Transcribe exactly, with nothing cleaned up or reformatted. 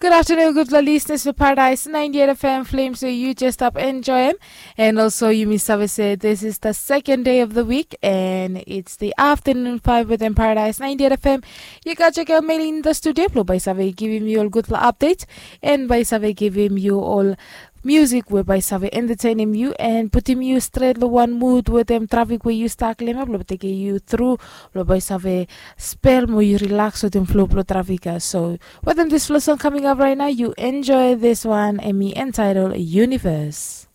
Good afternoon, good listeners to Paradise ninety-eight F M Flames. So you just up enjoy them. And also, you miss say this is the second day of the week, and it's the afternoon five within Paradise ninety-eight F M. You got your girl Melly in the studio. By Save giving you all good updates, and by Save giving you all music whereby Save entertaining you and putting you straight to one mood with them traffic where you start claim up, take you through by Save spell more you relax with them flow pro traffic. So with them this flow song coming up right now, you enjoy this one and me entitled Universe.